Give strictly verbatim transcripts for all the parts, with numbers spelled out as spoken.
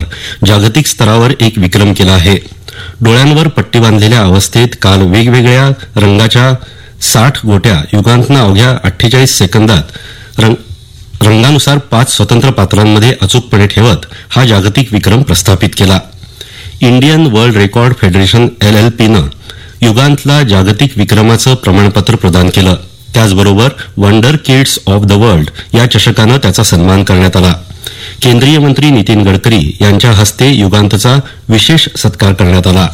जागतिक स्तरावर एक विक्रम केला आहे. डोळ्यांवर पट्टी बांधलेल्या अवस्थेत काल वेगवेगळ्या रंगाच्या साठ गोट्या युगांतना अवघ्या अठ्ठेचाळीस सेकंदात रंगानुसार पाच स्वतंत्र पात्रांमध्ये अचूकपणे ठेवत हा जागतिक विक्रम प्रस्थापित केला. Indian world record federation L L पीनं युगांतला जागतिक विक्रमाचं प्रमाणपत्र प्रदान केलं. त्याचबरोबर wonder kids of the world या चषकानं त्याचा सन्मान करण्यात आला. केंद्रीय मंत्री नितीन गडकरी यांच्या हस्ते युगांतचा विशेष सत्कार करण्यात आला.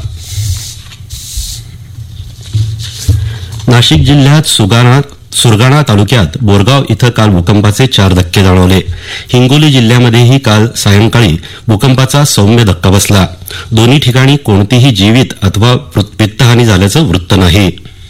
नाशिक जिल्ह्यात सुगाणा सुरगाणा तालुक्यात बोरगाव इथं काल भूकंपाचे चार धक्के जाणवले. हिंगोली जिल्ह्यामध्येही काल सायंकाळी भूकंपाचा सौम्य धक्का बसला. दोन्ही ठिकाणी कोणतीही जीवित अथवा वित्तहानी झाल्याचं वृत्त नाही.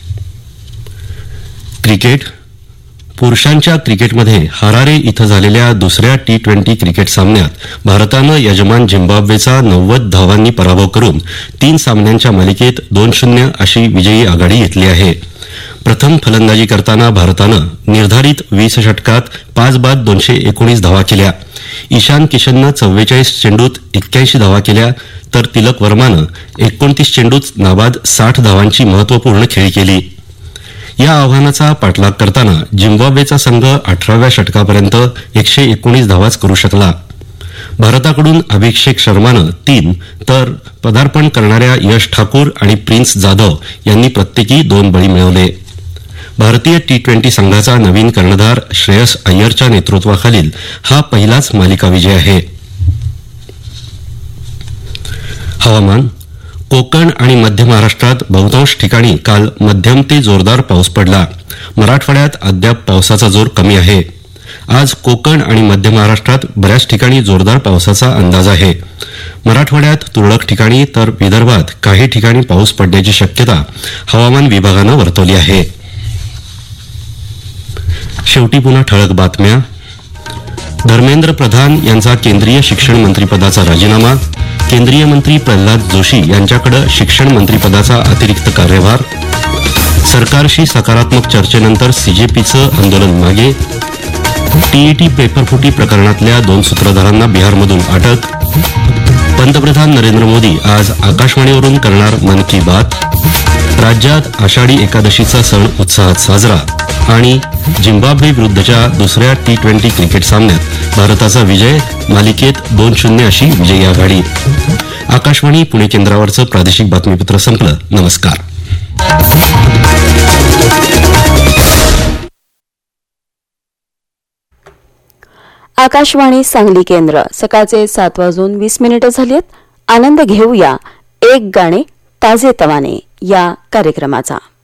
क्रिकेट. पुरुषांच्या क्रिकेटमध्ये हरारे इथं झालेल्या दुसऱ्या टी ट्वेंटी क्रिकेट सामन्यात भारतानं यजमान झिम्बाब्वेचा नव्वद धावांनी पराभव करून तीन सामन्यांच्या मालिकेत दोन शून्य अशी विजयी आघाडी घेतली आहे. प्रथम फलंदाजी करताना भारतानं निर्धारित वीस षटकात पाच बाद दोनशे एकोणीस धावा केल्या. ईशान किशननं चव्वेचाळीस चेंडूत एक्क्याऐंशी धावा केल्या तर तिलक वर्मानं एकोणतीस चेंडूत नाबाद साठ धावांची महत्वपूर्ण खेळी केली. या आव्हानाचा पाठलाग करताना झिम्बाब्वेचा संघ अठराव्या षटकापर्यंत एकशे एकोणीस धावाच करू शकला. भारताकडून अभिषेक शर्मानं तीन तर पदार्पण करणाऱ्या यश ठाकूर आणि प्रिन्स जाधव यांनी प्रत्येकी दोन बळी मिळवले. भारतीय टी ट्वेंटी संघाचा नवीन कर्णधार श्रेयस अय्यरच्या नेतृत्वाखालील हा पहिलाच मालिका विजय आहे. हवामान. कोकण आणि मध्य महाराष्ट्रात बहुतांश ठिकाणी काल मध्यम ते जोरदार पाऊस पडला. मराठवाड्यात अद्याप पावसाचा जोर कमी आहे. आज कोकण आणि मध्य महाराष्ट्रात बऱ्याच ठिकाणी जोरदार पावसाचा अंदाज आहे. मराठवाड्यात तुरळक ठिकाणी तर विदर्भात काही ठिकाणी पाऊस पडण्याची शक्यता हवामान विभागानं वर्तवली आहे. शेवटी पुन्हा ठळक बातम्या. धर्मेंद्र प्रधान यांचा केंद्रीय शिक्षण मंत्रीपदाचा राजीनामा. केंद्रीय मंत्री प्रल्हाद जोशी यांच्याकडे शिक्षण मंत्रीपदाचा अतिरिक्त कार्यभार. सरकारशी सकारात्मक चर्चेनंतर सीजेपीचं आंदोलन मागे. टीईटी पेपरफुटी प्रकरणातल्या दोन सूत्रधारांना बिहारमधून अटक. पंतप्रधान नरेंद्र मोदी आज आकाशवाणीवरून करणार मन की बात. राज्यात आषाढी एकादशीचा सण उत्साहात साजरा. आणि झिम्बाब्वे विरुद्धच्या दुसऱ्या टी ट्वेंटी क्रिकेट सामन्यात भारताचा विजय, मालिकेत दोन शून्य अशी विजयी आघाडी. आकाशवाणी पुणे केंद्रावरचं प्रादेशिक बातमीपत्र संपलं. नमस्कार. आकाशवाणी सांगली केंद्र. सकाळचे सात वाजून वीस मिनिटं झालीत. आनंद घेऊया एक गाणे ताजे तवाने या कार्यक्रमाचा.